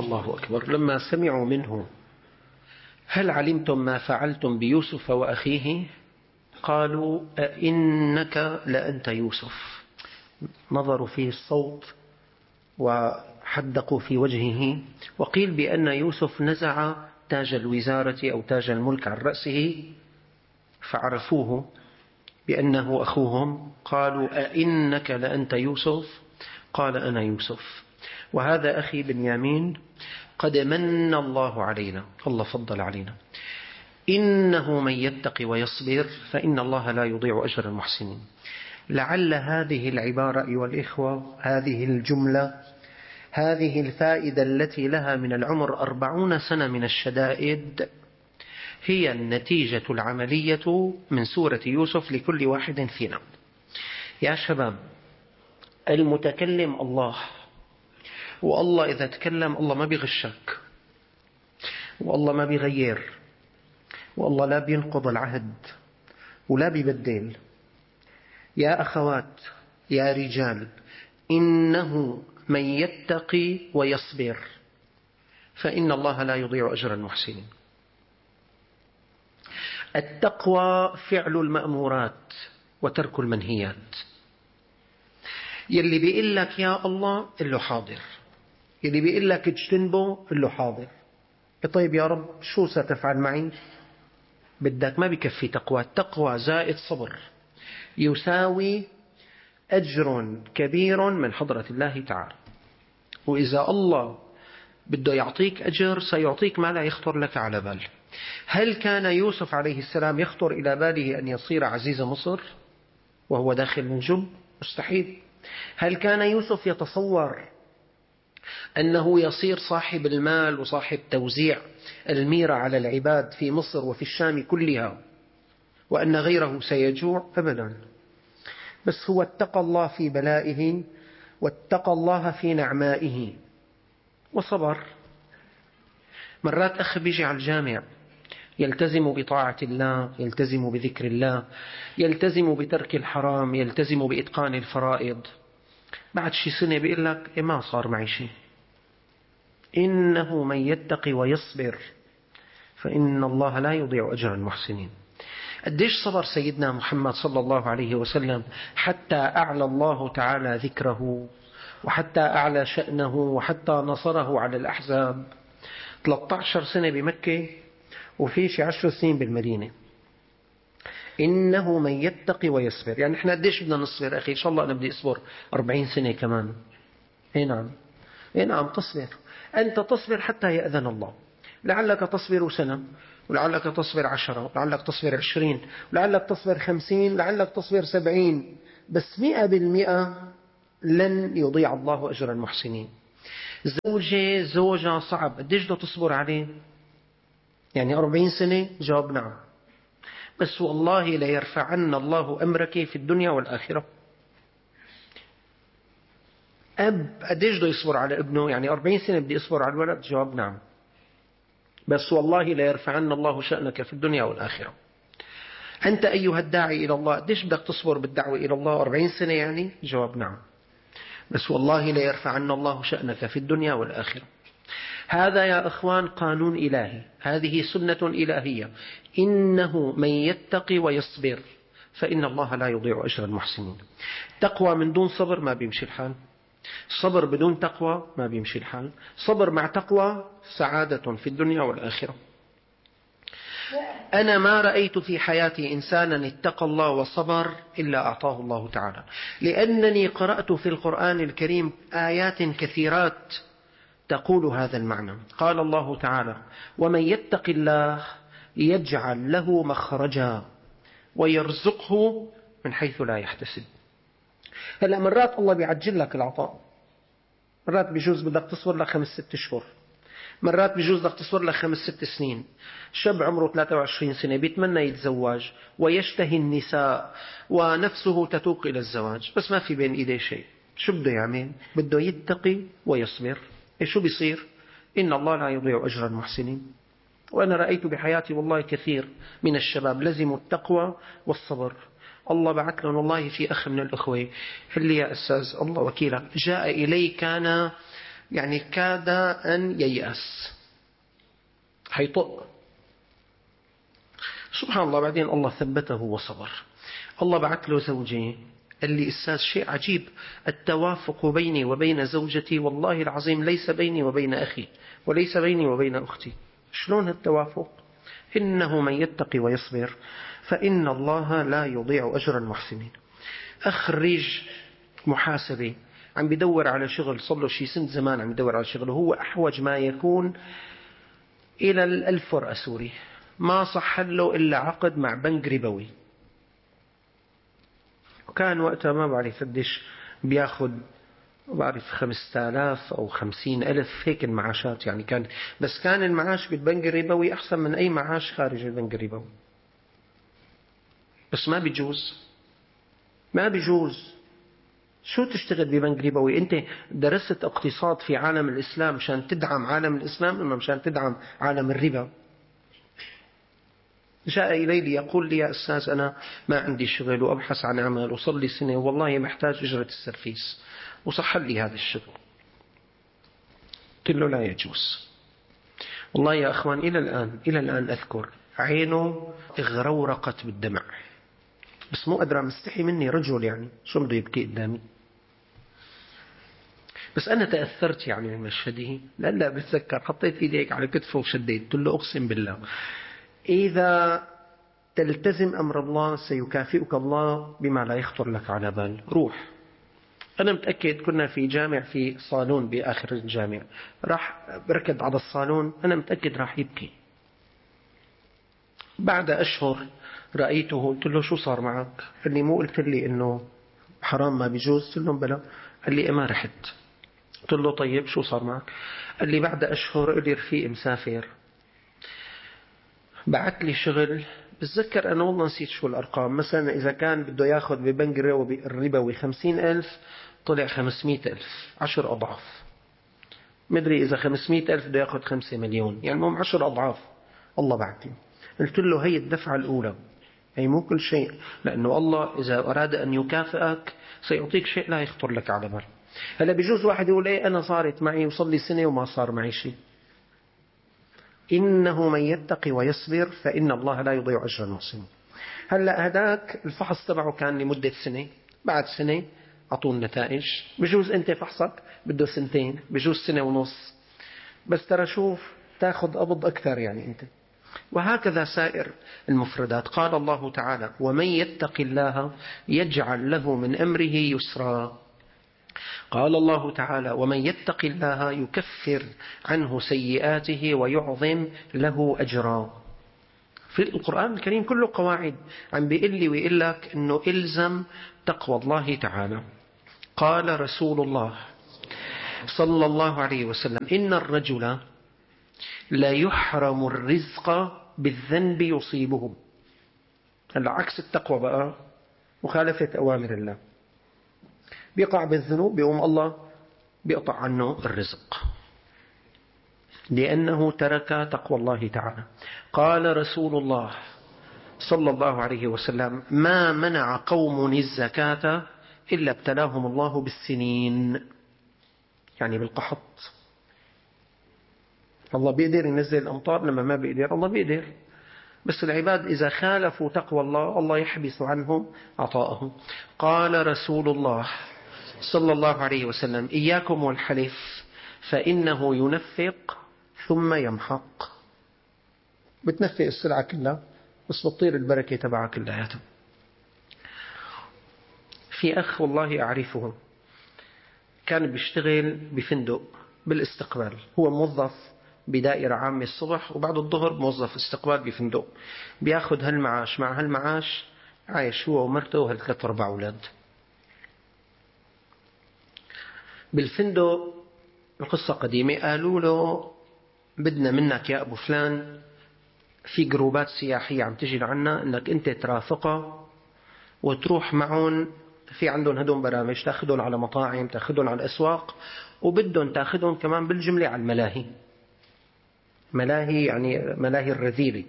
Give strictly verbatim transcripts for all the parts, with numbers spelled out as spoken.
الله أكبر. لما سمعوا منه هل علمتم ما فعلتم بيوسف وأخيه قالوا أئنك لأنت يوسف. نظروا فيه الصوت وحدقوا في وجهه. وقيل بأن يوسف نزع تاج الوزارة أو تاج الملك عن رأسه فعرفوه بأنه أخوهم. قالوا أئنك لأنت يوسف قال أنا يوسف وهذا أخي بنيامين قد من الله علينا. الله فضل علينا. إنه من يتق ويصبر فإن الله لا يضيع أجر المحسنين. لعل هذه العبارة أيها الإخوة، هذه الجملة، هذه الفائدة التي لها من العمر أربعون سنة من الشدائد هي النتيجة العملية من سورة يوسف لكل واحد فينا. يا شباب، المتكلم الله، والله إذا تكلم الله ما بيغشك، والله ما بيغير، والله لا بينقض العهد ولا بيبدل. يا أخوات، يا رجال، إنه من يتقي ويصبر فإن الله لا يضيع أجر المحسنين. التقوى فعل المأمورات وترك المنهيات. يلي بيقول لك يا الله قل له حاضر، يلي بيقول لك اجتنبه قل له حاضر. طيب يا رب شو ستفعل معي؟ بدك ما بكفي تقوى. التقوى زائد صبر يساوي أجر كبير من حضرة الله تعالى. وإذا الله بده يعطيك أجر سيعطيك ما لا يخطر لك على بال. هل كان يوسف عليه السلام يخطر إلى باله أن يصير عزيز مصر وهو داخل الجب؟ مستحيل. هل كان يوسف يتصور أنه يصير صاحب المال وصاحب توزيع الميرة على العباد في مصر وفي الشام كلها وأن غيره سيجوع؟ أبدا. بس هو اتقى الله في بلائه واتقى الله في نعمائه وصبر. مرات أخ بيجي على الجامع يلتزم بطاعة الله، يلتزم بذكر الله، يلتزم بترك الحرام، يلتزم بإتقان الفرائض. بعد شي سنة بيقول لك إيه ما صار معي شيء. إنه من يتقي ويصبر فإن الله لا يضيع أجر المحسنين. قديش صبر سيدنا محمد صلى الله عليه وسلم حتى أعلى الله تعالى ذكره وحتى أعلى شأنه وحتى نصره على الأحزاب. ثلاثة عشر سنة بمكة وفي شي عشر سنين بالمدينة. إنه من يتقي ويصبر، يعني إحنا قديش بدنا نصبر أخي؟ إن شاء الله أنا بدي أصبر أربعين سنة كمان. إيه نعم، إيه نعم تصبر. أنت تصبر حتى يأذن الله. لعلك تصبر سنة، ولعلك تصبر عشرة، ولعلك تصبر عشرين، ولعلك تصبر خمسين، لعلك تصبر سبعين، بس مئة بالمئة لن يضيع الله أجر المحسنين. زوجة زوجة صعب، قديش بدها تصبر عليه؟ يعني أربعين سنة؟ جواب نعم. بس والله ليرفعن الله أمرك في الدنيا والآخرة. أب قديش بده يصبر على ابنه؟ يعني أربعين سنة بدي أصبر على الولد؟ جواب نعم. بس والله ليرفعن الله شأنك في الدنيا والآخرة. أنت أيها الداعي إلى الله قديش بدك تصبر بالدعوة إلى الله؟ أربعين سنة يعني؟ جواب نعم. بس والله ليرفعن الله شأنك في الدنيا والآخرة. هذا يا أخوان قانون إلهي، هذه سنة إلهية. إنه من يتقي ويصبر فإن الله لا يضيع أجر المحسنين. تقوى من دون صبر ما بيمشي الحال، صبر بدون تقوى ما بيمشي الحال، صبر مع تقوى سعادة في الدنيا والآخرة. أنا ما رأيت في حياتي إنسانا اتقى الله وصبر إلا أعطاه الله تعالى، لأنني قرأت في القرآن الكريم آيات كثيرات تقول هذا المعنى. قال الله تعالى: ومن يتق الله يجعل له مخرجا ويرزقه من حيث لا يحتسب. هلا مرات الله بيعجل لك العطاء، مرات بيجوز بدك تصبر لك خمس ست شهور، مرات بيجوز بدك تصبر لك خمس ست سنين. شاب عمره ثلاثة وعشرين سنة بيتمنى يتزوج ويشتهي النساء ونفسه تتوق إلى الزواج، بس ما في بين إيديه شيء. شو بده يعمل؟ بده يتقي ويصبر. إيش شو بيصير؟ إن الله لا يضيع أجر المحسنين. وأنا رأيت بحياتي والله كثير من الشباب لزموا التقوى والصبر. الله بعث لهم والله في أخ من الأخوة قال لي: يا أستاذ الله وكيلك، جاء إلي كان يعني كاد أن ييأس، حيطق. سبحان الله. بعدين الله ثبته وصبر. الله بعث له زوجين. قال لي أستاذ شيء عجيب، التوافق بيني وبين زوجتي والله العظيم ليس بيني وبين أخي وليس بيني وبين أختي. شلون التوافق؟ إنه من يتقي ويصبر فإن الله لا يضيع أجر المحسنين. أخرج محاسبة عم بدور على شغل، صار له شي سنة زمان عم بدور على شغل، وهو أحوج ما يكون إلى الألف ورقة سوري، ما صح له إلا عقد مع بنك ربوي. وكان وقتها ما بعرف قديش بياخد، بعرف خمسة آلاف أو خمسين ألف هيك المعاشات يعني كان، بس كان المعاش بالبنك الربوي أحسن من أي معاش خارج البنك الربوي. بس ما بيجوز، ما بيجوز. شو تشتغل ببنك ربوي؟ أنت درست اقتصاد في عالم الإسلام مشان تدعم عالم الإسلام، إما مشان تدعم عالم الربا؟ جاء إلي ليقول لي يا أستاذ أنا ما عندي شغل وأبحث عن عمل وصل لي سنة والله محتاج أجرة السرفيس وصح لي هذا الشغل. قلت له لا يجوز. والله يا أخوان إلى الآن إلى الآن أذكر عينه اغرورقت بالدمع، بس مو أدرى مستحي مني رجل يعني شو بده يبكي قدامي. بس أنا تأثرت يعني من مشهده. لا لا بتذكر حطيت إيدي هيك على كتفه وشديت، قلت له أقسم بالله إذا تلتزم أمر الله سيكافئك الله بما لا يخطر لك على بال. روح. أنا متأكد كنا في جامع في صالون بآخر الجامع، راح بركض على الصالون، أنا متأكد راح يبكي. بعد أشهر رأيته، قلت له شو صار معك؟ قال لي مو قلت لي إنه حرام ما بيجوز؟ قلت له بلا. قال لي ما رحت. قلت له طيب شو صار معك؟ قال لي بعد أشهر قال لي رفيق مسافر بعت لي شغل، بتذكر أنا والله نسيت شو الأرقام، مثلا إذا كان بده ياخذ ببنك الربوي خمسين ألف طلع خمسمائة ألف، عشر أضعاف. مدري إذا خمسمائة ألف بده ياخذ خمسة مليون، يعني مهم عشر أضعاف. الله بعت لي. قلت له هي الدفعة الأولى، هي مو كل شيء، لأنه الله إذا أراد أن يكافئك سيعطيك شيء لا يخطر لك على بال. هلا بيجوز واحد يقول إيه أنا صارت معي وصل لي سنة وما صار معي شيء. إنه من يتقي ويصبر فإن الله لا يضيع أجر المحسنين. هلا هداك الفحص تبعه كان لمدة سنة، بعد سنة أعطوه النتائج. بجوز أنت فحصك بده سنتين، بجوز سنة ونص، بس ترى شوف تاخذ قبض أكثر يعني أنت. وهكذا سائر المفردات. قال الله تعالى ومن يتق الله يجعل له من أمره يسرا. قال الله تعالى ومن يتق الله يكفر عنه سيئاته ويعظم له أجرا. في القرآن الكريم كله قواعد عم بيقول لي ويقول لك أنه إلزم تقوى الله تعالى. قال رسول الله صلى الله عليه وسلم إن الرجل لا يحرم الرزق بالذنب يصيبه. هلا عكس التقوى بقى مخالفة أوامر الله، بيقع بالذنوب بيقوم الله بيقطع عنه الرزق لأنه ترك تقوى الله تعالى. قال رسول الله صلى الله عليه وسلم ما منع قوم الزكاة إلا ابتلاهم الله بالسنين، يعني بالقحط. الله بيقدر ينزل الأمطار لما ما بيقدر، الله بيقدر، بس العباد إذا خالفوا تقوى الله الله يحبس عنهم عطاءهم. قال رسول الله صلى الله عليه وسلم إياكم والحلف فإنه ينفق ثم يمحق. بتنفق السلعة كلها بس بتطير البركة تبعها كلها. في أخ والله أعرفه كان بيشتغل بفندق بالاستقبال، هو موظف بدائرة عامة الصبح وبعد الظهر موظف استقبال بفندق، بياخذ هالمعاش، مع هالمعاش عايش هو ومرته وهالثلاث أربع أولاد بالفندق. القصة قديمة، قالوا له بدنا منك يا أبو فلان في جروبات سياحية عم تجي لعنا انك انت ترافقها وتروح معهم، في عندهم هدول برامج تاخذهم على مطاعم، تاخذهم على الاسواق، وبدهم تاخذهم كمان بالجملة على الملاهي. ملاهي يعني ملاهي الرذيلة.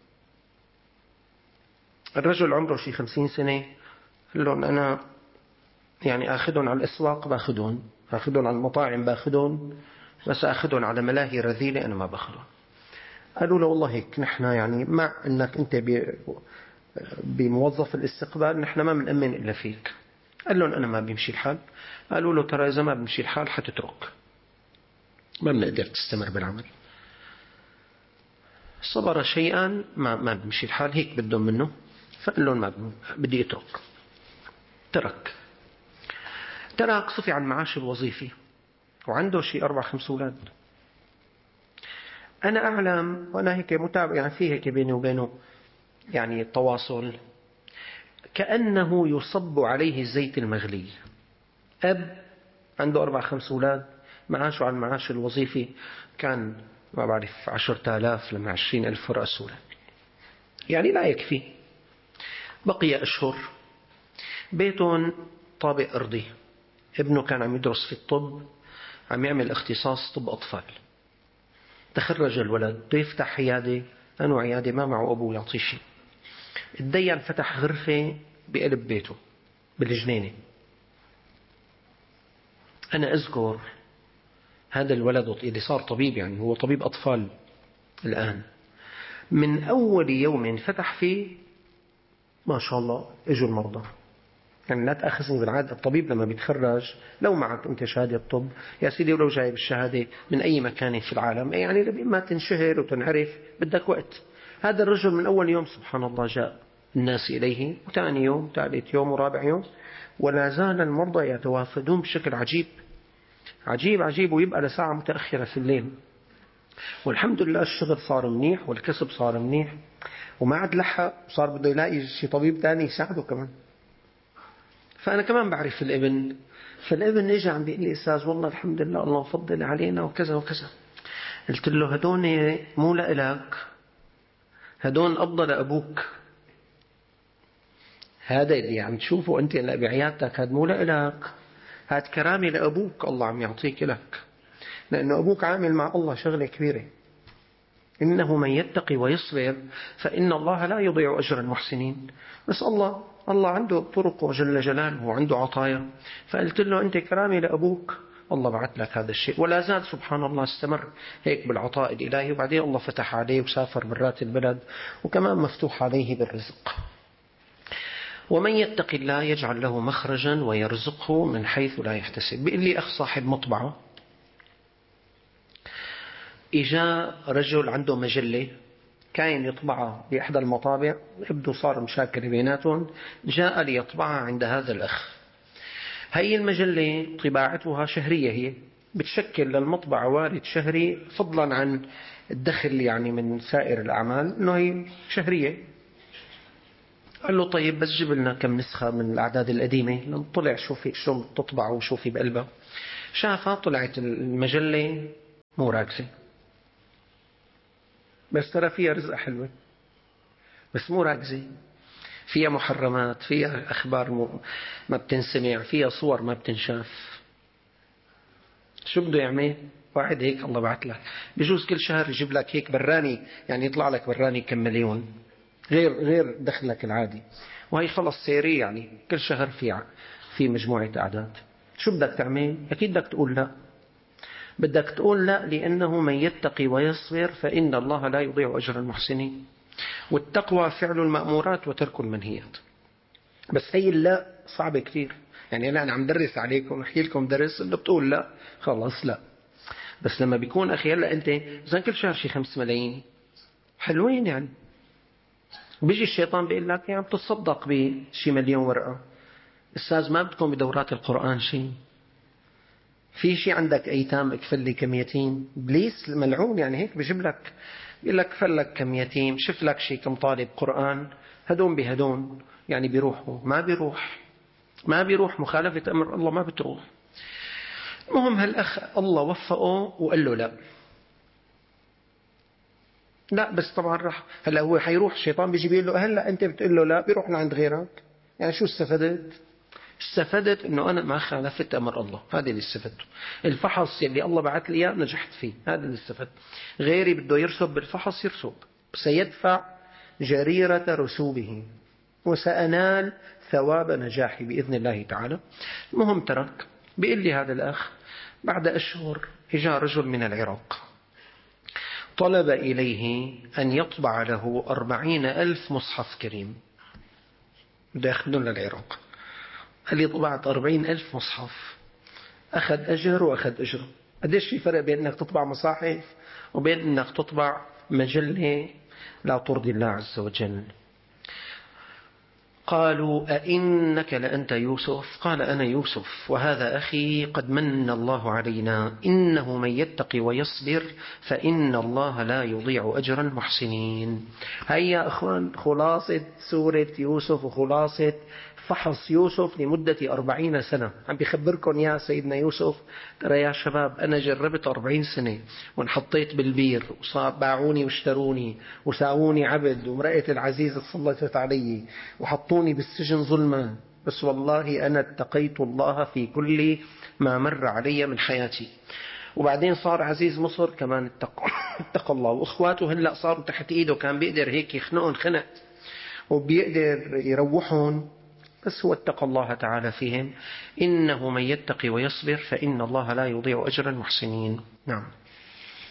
الرجل عمره شي خمسين سنة، قال لهم انا يعني اخذهم على الاسواق باخذهم، اخذهم على المطاعم باخذهم، بس أخذهم على ملاهي رذيلة أنا ما بأخذهم. قالوا له والله هيك نحن يعني مع أنك أنت بموظف الاستقبال نحن ما بنأمن إلا فيك. قال لهم أنا ما بيمشي الحال. قالوا له ترى إذا ما بيمشي الحال حتترك، ما بنقدر تستمر بالعمل. صبر شيئا ما ما بيمشي الحال، هيك بدهم منه، فقال لهم ما بدي أترك. ترك ترك صفي عن المعاش الوظيفي وعنده شيء أربع خمس أولاد. أنا أعلم وأنا هيك متابع، يعني في هيك بيني وبينه يعني تواصل، كأنه يصب عليه الزيت المغلي. أب عنده أربع خمس أولاد، معاشه عن المعاش الوظيفي كان ما بعرف عشرة آلاف لما عشرين ألف رأسولا، يعني لا يكفي. بقي أشهر، بيتهم طابق أرضي، ابنه كان عم يدرس في الطب، عم يعمل اختصاص طب أطفال. تخرج الولد بده يفتح عيادة، أنه عيادة ما معه أبوه يعطيه شيء. الديان فتح غرفة بقلب بيته بالجنينة. أنا أذكر هذا الولد اللي صار طبيب، يعني هو طبيب أطفال الآن، من أول يوم فتح فيه ما شاء الله اجوا المرضى. يعني لا تأخذني بالعادة، الطبيب لما بيتخرج لو معك أنت شهادة طب يا سيدي ولو جايب الشهادة من أي مكان في العالم، يعني لما تنشهر وتنعرف بدك وقت. هذا الرجل من أول يوم سبحان الله جاء الناس إليه، وثاني يوم ثالث يوم ورابع يوم، ولا زال المرضى يتوافدون بشكل عجيب عجيب عجيب، ويبقى لساعة متأخرة في الليل. والحمد لله الشغل صار منيح والكسب صار منيح، وما عاد لحق، صار بده يلاقي شي طبيب تاني يساعده كمان. فأنا كمان بعرف الابن، فالابن اجى عم بيقول لي أستاذ والله الحمد لله الله فضل علينا وكذا وكذا. قلت له هدون مو لإلك، هدون أفضل أبوك. هذا اللي عم تشوفه أنت بعيادتك هذا مو لإلك، هذا كرامة لأبوك الله عم يعطيك لك، لأنه أبوك عامل مع الله شغلة كبيرة. إنه من يتقي ويصبر فإن الله لا يضيع أجر المحسنين. بس الله الله عنده طرق جل جلاله وعنده عطايا. فقلت له أنت كرامي لأبوك، الله بعث لك هذا الشيء. ولا زال سبحان الله استمر هيك بالعطاء الإلهي، وبعدين الله فتح عليه وسافر برات البلد، وكمان مفتوح عليه بالرزق. ومن يتق الله يجعل له مخرجا ويرزقه من حيث لا يحتسب. بيقول لي أخ صاحب مطبعة، إجا رجل عنده مجلة كان يطبعها بإحدى المطابع، يبدو صار مشاكل بيناتهم، جاء ليطبعها عند هذا الأخ. هي المجلة طباعتها شهرية، هي بتشكل للمطبعة وارد شهري فضلا عن الدخل يعني من سائر الأعمال، أنه هي شهرية. قال له طيب بس جيب لنا كم نسخة من الأعداد القديمة. لما طلع شوفي شو تطبع وشوفي بقلبها، شافها طلعت المجلة مو راكزة، بس ترى فيها رزقة حلوة، بس مو راكزة، فيها محرمات، فيها أخبار ما بتنسمع، فيها صور ما بتنشاف. شو بده يعمل واحد هيك؟ الله بعت لك بجوز كل شهر يجيب لك هيك براني، يعني يطلع لك براني كم مليون غير غير دخلك العادي، وهي خلص سيري، يعني كل شهر في في مجموعة أعداد. شو بدك تعمل؟ أكيد بدك تقول لا. بدك تقول لا، لأنه من يتقي ويصبر فإن الله لا يضيع أجر المحسنين. والتقوى فعل المأمورات وترك المنهيات. بس هي لا صعبة كثير، يعني أنا عم درس عليكم أحكي لكم درس اللي بتقول لا خلاص لا. بس لما بيكون أخي هلا أنت إذا كل شهر شي خمس ملايين حلوين، يعني بيجي الشيطان بيقول لك يعني بتصدق بشي مليون ورقة، أستاذ ما بدكم بدورات القرآن شيء؟ في شيء عندك أيتام اكفل لي كم يتيم؟ إبليس الملعون يعني هيك بيجيب لك، بيقول لك فل لك كم يتيم، شوف لك شيء كم طالب قرآن، هدون بهدون يعني بيروحوا ما بيروح ما بيروح مخالفة أمر الله ما بتروح. المهم هالأخ الله وفقه وقال له لا لا، بس طبعا راح هلا هو حيروح الشيطان بيجي بيقول له هلا أنت بتقول له لا بيروح لعند غيرك، يعني شو استفدت؟ استفدت انه انا ما خالفت امر الله، هذا اللي استفدته. الفحص اللي الله بعث لي اياه نجحت فيه، هذا اللي استفدت. غيري بده يرسب بالفحص يرسب، سيدفع جريرة رسوبه وسأنال ثواب نجاحي بإذن الله تعالى. المهم ترك. بيقول لي هذا الأخ بعد أشهر جاء رجل من العراق طلب إليه أن يطبع له أربعين ألف مصحف كريم، داخلون للعراق. قال لي طبعت أربعين ألف مصحف، أخذ أجر وأخذ أجر. قديش في فرق بين أنك تطبع مصاحف وبين أنك تطبع مجلة لا ترضي الله عز وجل؟ قالوا أئنك لأنت يوسف؟ قال أنا يوسف، وهذا أخي قد من الله علينا، إنه من يتقي ويصبر فإن الله لا يضيع أجر المحسنين. هيا أخوان خلاصة سورة يوسف وخلاصة فحص يوسف لمدة أربعين سنة. عم بيخبركم يا سيدنا يوسف ترى يا شباب أنا جربت أربعين سنة وانحطيت بالبير وباعوني واشتروني وساووني عبد وامرأة العزيز تسلطت علي وحطوني بالسجن ظلما، بس والله أنا اتقيت الله في كل ما مر علي من حياتي. وبعدين صار عزيز مصر كمان اتقى, اتقى الله، وأخواته هلأ صاروا تحت إيده، كان بيقدر هيك يخنقهم خنق وبيقدر يروحهم، بس هو اتقى الله تعالى فيهم. إنه من يتقي ويصبر فإن الله لا يضيع أجر المحسنين. نعم.